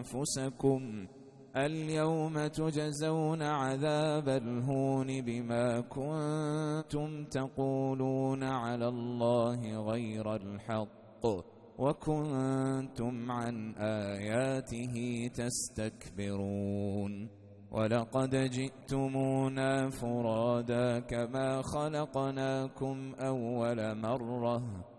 أنفسكم اليوم تجزون عذاب الهون بما كنتم تقولون على الله غير الحق وكنتم عن آياته تستكبرون ولقد جئتمونا فرادا كما خلقناكم أول مرة